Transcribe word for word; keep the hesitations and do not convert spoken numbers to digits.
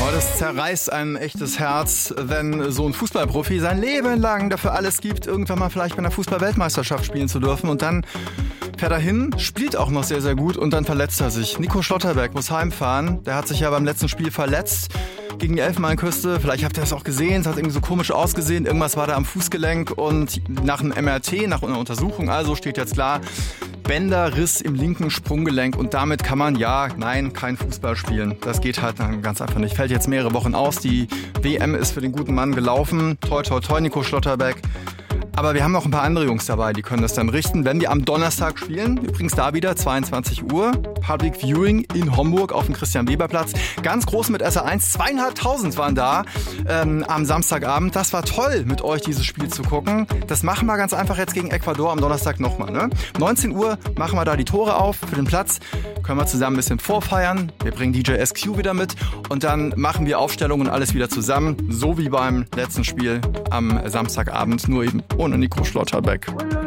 Oh, das zerreißt ein echtes Herz, wenn so ein Fußballprofi sein Leben lang dafür alles gibt, irgendwann mal vielleicht bei einer Fußball-Weltmeisterschaft spielen zu dürfen. Und dann fährt er hin, spielt auch noch sehr, sehr gut und dann verletzt er sich. Nico Schlotterbeck muss heimfahren. Der hat sich ja beim letzten Spiel verletzt gegen die Elfenbeinküste. Vielleicht habt ihr das auch gesehen, es hat irgendwie so komisch ausgesehen. Irgendwas war da am Fußgelenk und nach einem M R T, nach einer Untersuchung, also steht jetzt klar, Bänderriss im linken Sprunggelenk und damit kann man, ja, nein, kein Fußball spielen. Das geht halt dann ganz einfach nicht. Fällt jetzt mehrere Wochen aus. Die W M ist für den guten Mann gelaufen. Toi, toi, toi, Nico Schlotterbeck. Aber wir haben noch ein paar andere Jungs dabei, die können das dann richten, wenn wir am Donnerstag spielen. Übrigens da wieder zweiundzwanzig Uhr. Public Viewing in Homburg auf dem Christian-Weber-Platz. Ganz groß mit S R eins. Zweieinhalbtausend waren da ähm, am Samstagabend. Das war toll, mit euch dieses Spiel zu gucken. Das machen wir ganz einfach jetzt gegen Ecuador am Donnerstag nochmal. Ne? neunzehn Uhr machen wir da die Tore auf für den Platz. Können wir zusammen ein bisschen vorfeiern. Wir bringen D J S Q wieder mit. Und dann machen wir Aufstellungen und alles wieder zusammen. So wie beim letzten Spiel am Samstagabend. Nur eben ohne Nico Schlotterbeck.